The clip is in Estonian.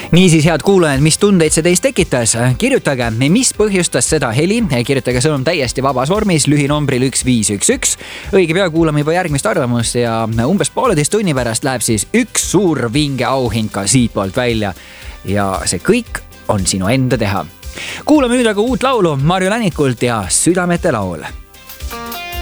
Niisiis, head kuulajad, mis tundeid see teist tekitas? Kirjutage, mis põhjustas seda heli. Kirjutage sõnum täiesti vabas vormis lühinombril 1511. Õige pea kuulame juba järgmist arvamust ja umbes 1,5 tunni pärast läheb siis üks suur vinge auhind ka siitpoolt välja. Ja see kõik on sinu enda teha. Kuulame nüüd aga uut laulu Marju Länikult ja Südamete laul.